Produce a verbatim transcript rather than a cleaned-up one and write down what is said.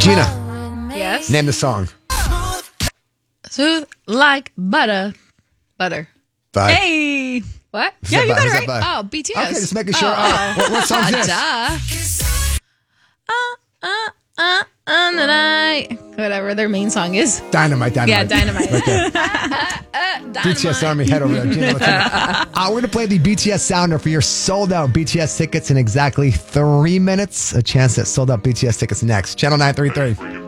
Gina, Yes. name the song. Smooth like butter. Butter. Five. Hey. What? Who's Yeah, that you by? got Who's it that right. by? Oh, B T S. Okay, just making sure. Oh, Uh, what, what song's this? Duh. Uh, uh, uh, uh, tonight. Whatever their main song is. Dynamite, Dynamite. Yeah, Dynamite. Right there. Dynamite. B T S Army, head over there. Gina, let's uh, we're going to play the B T S sounder for your sold out B T S tickets in exactly three minutes. A chance at sold out B T S tickets next. Channel nine thirty-three.